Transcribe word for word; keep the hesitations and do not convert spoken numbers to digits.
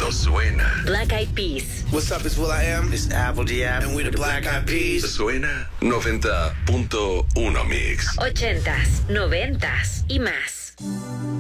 no suena. Black Eyed Peas. What's up, it's Will I Am. It's Apple Diab. And we're the Black Eyed Peas. Suena noventa punto uno Mix. Ochentas, noventas y más.